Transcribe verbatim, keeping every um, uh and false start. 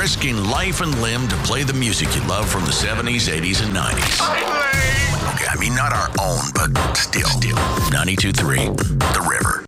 risking life and limb to play the music you love from the seventies, eighties, and nineties. Okay, I mean, not our own, but still. Still. ninety-two point three, The River.